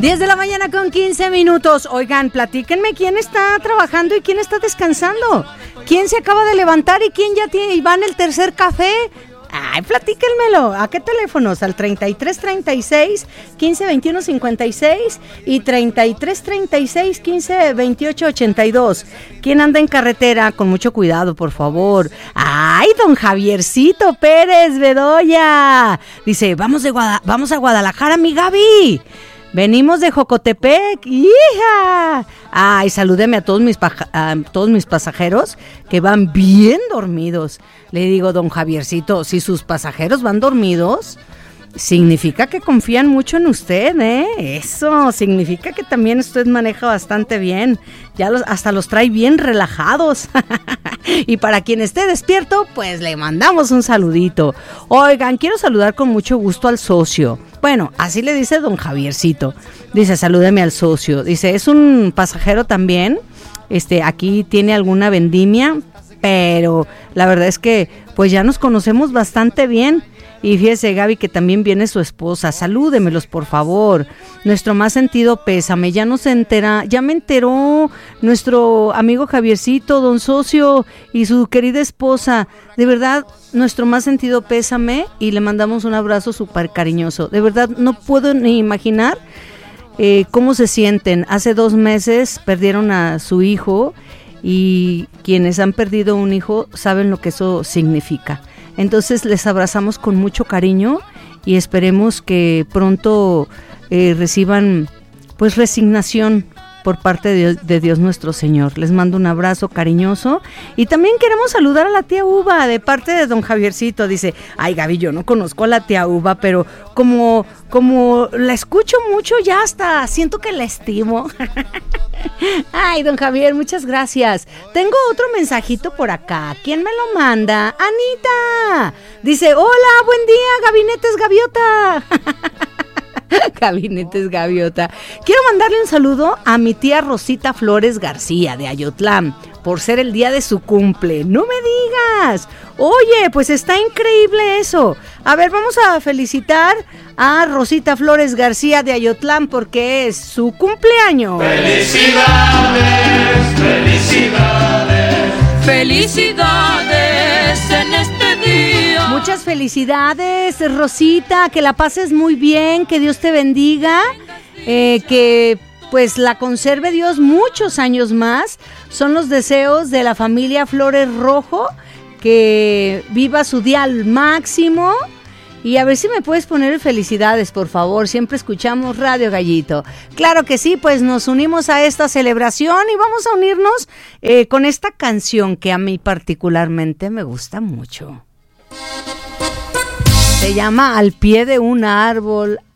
10 de la mañana con 15 minutos. Oigan, platíquenme quién está trabajando y quién está descansando. ¿Quién se acaba de levantar y quién ya tiene y va en el tercer café? Ay, platíquenmelo. ¿A qué teléfonos? Al 3336-1521-56 y 3336-1528-82. ¿Quién anda en carretera? Con mucho cuidado, por favor. ¡Ay, don Javiercito Pérez Bedoya! Dice, vamos a Guadalajara, mi Gaby. Venimos de Jocotepec, ¡hija! Ay, salúdeme a todos mis pasajeros que van bien dormidos. Le digo, don Javiercito, si sus pasajeros van dormidos, significa que confían mucho en usted, ¿eh? Eso, significa que también usted maneja bastante bien. Ya hasta los trae bien relajados. Y para quien esté despierto, pues le mandamos un saludito. Oigan, quiero saludar con mucho gusto al socio. Bueno, así le dice don Javiercito. Dice, salúdeme al socio. Dice, es un pasajero también. Aquí tiene alguna vendimia, pero la verdad es que pues ya nos conocemos bastante bien. Y fíjese, Gaby, que también viene su esposa. Salúdemelos, por favor. Nuestro más sentido pésame. Ya me enteró nuestro amigo Javiercito, don socio, y su querida esposa. De verdad, nuestro más sentido pésame y le mandamos un abrazo súper cariñoso. De verdad, no puedo ni imaginar cómo se sienten. Hace 2 meses perdieron a su hijo y quienes han perdido un hijo saben lo que eso significa. Entonces les abrazamos con mucho cariño y esperemos que pronto reciban pues resignación por parte de Dios nuestro Señor. Les mando un abrazo cariñoso y también queremos saludar a la tía Uva de parte de don Javiercito. Dice, ay Gaby, yo no conozco a la tía Uva, pero como la escucho mucho ya hasta siento que la estimo. Ay, don Javier, muchas gracias. Tengo otro mensajito por acá. ¿Quién me lo manda? Anita. Dice, hola, buen día, Gabinetes Gaviota. Gabinetes Gaviota. Quiero mandarle un saludo a mi tía Rosita Flores García de Ayotlán por ser el día de su cumple. ¡No me digas! Oye, pues está increíble eso. A ver, vamos a felicitar a Rosita Flores García de Ayotlán porque es su cumpleaños. ¡Felicidades! ¡Felicidades! ¡Felicidades en este día! Muchas felicidades, Rosita, que la pases muy bien, que Dios te bendiga, que pues la conserve Dios muchos años más. Son los deseos de la familia Flores Rojo, que viva su día al máximo. Y a ver si me puedes poner felicidades, por favor. Siempre escuchamos Radio Gallito. Claro que sí, pues nos unimos a esta celebración y vamos a unirnos con esta canción que a mí particularmente me gusta mucho. Se llama Al pie de un árbol